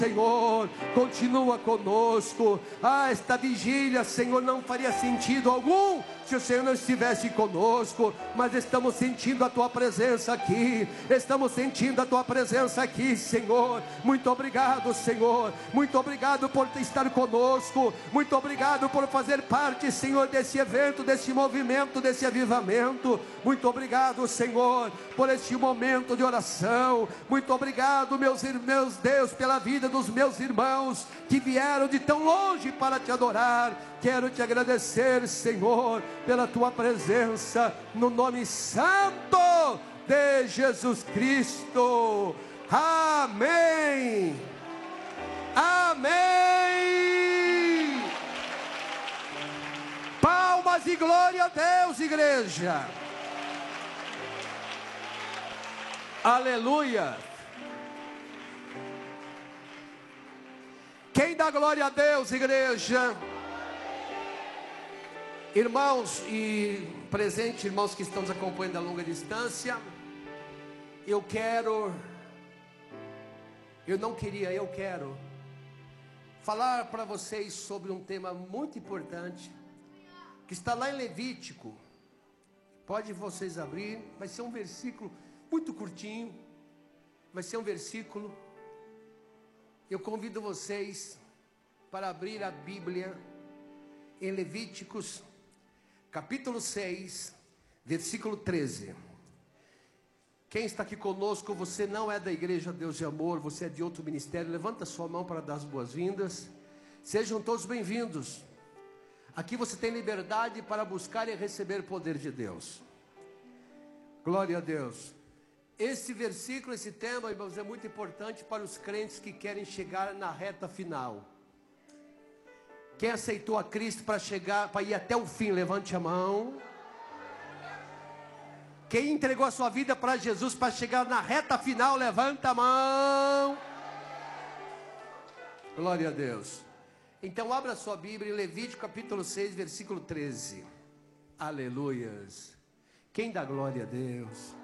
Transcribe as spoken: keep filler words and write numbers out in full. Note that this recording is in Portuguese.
Senhor, continua conosco. Ah, esta vigília, Senhor, não faria sentido algum se o Senhor não estivesse conosco, mas estamos sentindo a Tua presença aqui, estamos sentindo a Tua presença aqui, Senhor. Muito obrigado, Senhor, muito obrigado por estar conosco, muito obrigado por fazer parte, Senhor, desse evento, desse movimento, desse avivamento. Muito obrigado, Senhor, por este momento de oração. Muito obrigado, meus irmãos, Deus, pela vida dos meus irmãos que vieram de tão longe para Te adorar. Quero Te agradecer, Senhor, pela Tua presença, no nome santo de Jesus Cristo. Amém. Amém. Palmas e glória a Deus, igreja. Aleluia. Quem dá glória a Deus, igreja? Irmãos e presentes, irmãos que estão nos acompanhando a longa distância, eu quero, eu não queria, eu quero falar para vocês sobre um tema muito importante, que está lá em Levítico. Pode vocês abrir, vai ser um versículo muito curtinho, vai ser um versículo. Eu convido vocês para abrir a Bíblia em Levíticos, capítulo seis, versículo treze. Quem está aqui conosco, você não é da Igreja Deus de Amor, você é de outro ministério, levanta sua mão para dar as boas-vindas. Sejam todos bem-vindos. Aqui você tem liberdade para buscar e receber o poder de Deus. Glória a Deus. Esse versículo, esse tema, irmãos, é muito importante para os crentes que querem chegar na reta final. Quem aceitou a Cristo para chegar, para ir até o fim, levante a mão. Quem entregou a sua vida para Jesus para chegar na reta final, levanta a mão. Glória a Deus. Então abra a sua Bíblia em Levítico capítulo seis, versículo treze. Aleluias. Quem dá glória a Deus?